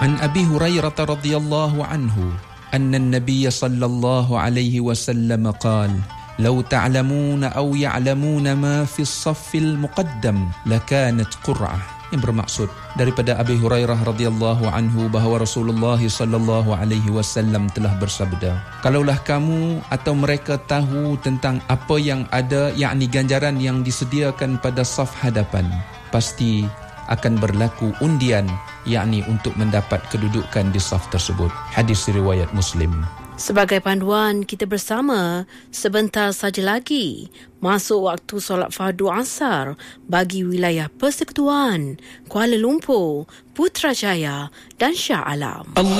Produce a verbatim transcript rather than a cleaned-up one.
An Abi Hurairah radhiyallahu anhu anna an-nabiy sallallahu alaihi wasallam qala law ta'lamuna aw ya'lamuna ma fi as-saffil muqaddam lakanat qur'ah. Yang bermaksud daripada Abi Hurairah radhiyallahu anhu bahawa Rasulullah sallallahu alaihi wasallam telah bersabda, kalaulah kamu atau mereka tahu tentang apa yang ada, yakni ganjaran yang disediakan pada saf hadapan, pasti akan berlaku undian, yakni untuk mendapat kedudukan di saf tersebut. Hadis riwayat Muslim. Sebagai panduan, kita bersama sebentar saja lagi masuk waktu solat fardu asar bagi wilayah Persekutuan Kuala Lumpur, Putrajaya dan Shah Alam.